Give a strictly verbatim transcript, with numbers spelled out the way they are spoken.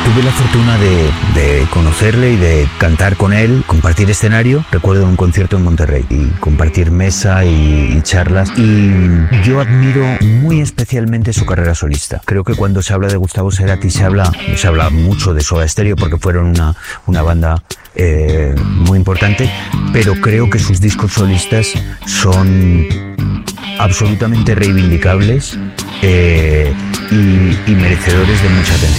Tuve la fortuna de, de conocerle y de cantar con él, compartir escenario. Recuerdo un concierto en Monterrey y compartir mesa y, y charlas. Y yo admiro muy especialmente su carrera solista. Creo que cuando se habla de Gustavo Cerati se habla, se habla mucho de Soda Stereo porque fueron una, una banda eh, muy importante, pero creo que sus discos solistas son absolutamente reivindicables eh, y, y merecedores de mucha atención.